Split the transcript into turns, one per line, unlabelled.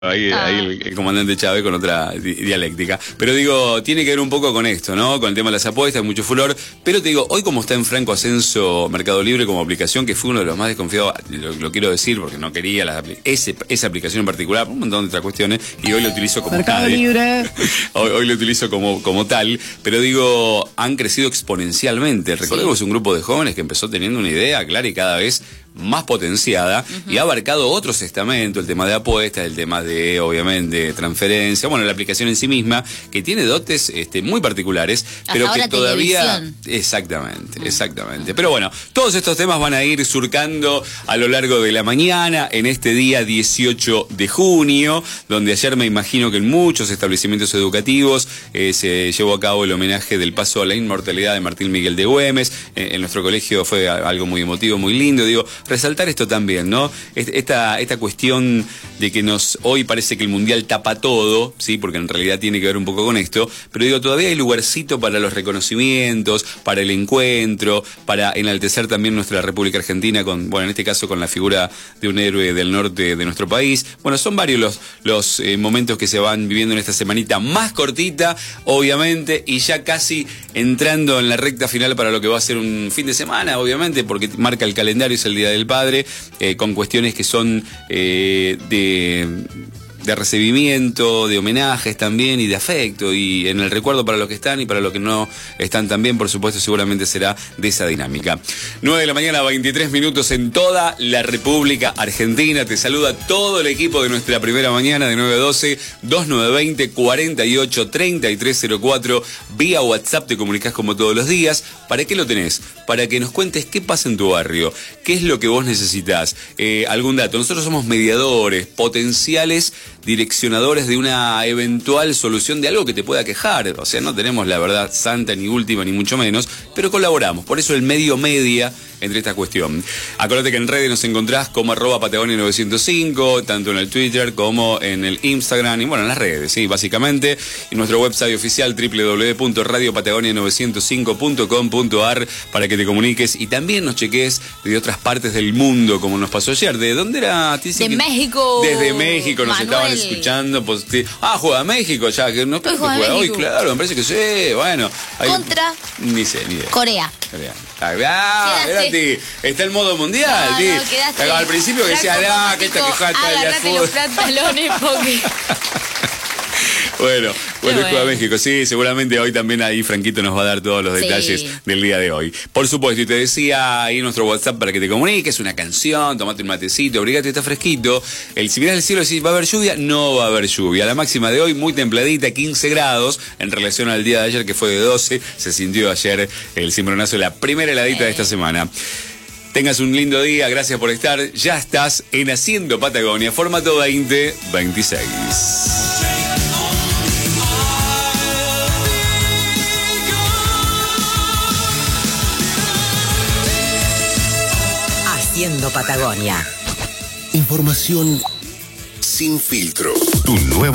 Ahí el comandante Chávez con otra dialéctica. Pero digo, tiene que ver un poco con esto, ¿no? Con el tema de las apuestas, mucho furor. Pero te digo, hoy como está en franco ascenso Mercado Libre como aplicación, que fue uno de los más desconfiados, lo quiero decir porque no quería esa aplicación en particular, por un montón de otras cuestiones, y hoy lo utilizo como
Mercado
tal.
Libre.
Hoy lo utilizo como tal, pero digo, han crecido exponencialmente. Recordemos un grupo de jóvenes que empezó teniendo una idea clara y cada vez más potenciada, y ha abarcado otros estamentos, el tema de apuestas, el tema de, obviamente, transferencia, bueno, la aplicación en sí misma, que tiene dotes muy particulares, pero que todavía... Exactamente. Pero bueno, todos estos temas van a ir surcando a lo largo de la mañana, en este día 18 de junio, donde ayer me imagino que en muchos establecimientos educativos se llevó a cabo el homenaje del paso a la inmortalidad de Martín Miguel de Güemes. En nuestro colegio fue algo muy emotivo, muy lindo, digo, resaltar esto también, ¿no? Esta cuestión de que hoy parece que el mundial tapa todo, ¿sí? Porque en realidad tiene que ver un poco con esto, pero digo, todavía hay lugarcito para los reconocimientos, para el encuentro, para enaltecer también nuestra República Argentina en este caso con la figura de un héroe del norte de nuestro país. Bueno, son varios los momentos que se van viviendo en esta semanita más cortita, obviamente, y ya casi entrando en la recta final para lo que va a ser un fin de semana, obviamente, porque marca el calendario, es el Día del Padre, con cuestiones que son de recibimiento, de homenajes también y de afecto, y en el recuerdo para los que están y para los que no están también, por supuesto, seguramente será de esa dinámica. 9 de la mañana, 23 minutos en toda la República Argentina. Te saluda todo el equipo de nuestra primera mañana de 9 a 12, 2920 48 3304. Vía WhatsApp te comunicás como todos los días. ¿Para qué lo tenés? Para que nos cuentes qué pasa en tu barrio, qué es lo que vos necesitás, algún dato. Nosotros somos mediadores, potenciales direccionadores de una eventual solución de algo que te pueda quejar. O sea, no tenemos la verdad santa ni última ni mucho menos, pero colaboramos. Por eso el media entre esta cuestión. Acuérdate que en redes nos encontrás como @Patagonia905, tanto en el Twitter como en el Instagram y bueno, en las redes, sí, básicamente. Y nuestro website oficial www.radiopatagonia905.com.ar para que te comuniques y también nos cheques de otras partes del mundo, como nos pasó ayer. ¿De dónde era?
De México.
Desde México nos
Manuel.
estaban escuchando. Juega México ya, que no juega hoy, claro, me parece que sí, bueno.
Contra.
Ni sé, ni idea.
Corea.
Espérate, está el modo mundial,
no, quedaste.
Al principio que decía, que esta quejata de
agárrate los pantalones porque...
Bueno, juega México, sí, seguramente hoy también ahí Franquito nos va a dar todos los detalles del día de hoy. Por supuesto, y te decía ahí nuestro WhatsApp para que te comuniques, una canción, tomate un matecito, abrigate, está fresquito. Si mirás el cielo y decís, ¿va a haber lluvia? No va a haber lluvia. La máxima de hoy muy templadita, 15 grados, en relación al día de ayer que fue de 12, se sintió ayer el cimbronazo, la primera heladita de esta semana. Tengas un lindo día, gracias por estar. Ya estás en Haciendo Patagonia, formato 2026.
Haciendo Patagonia.
Información sin filtro. Tu nueva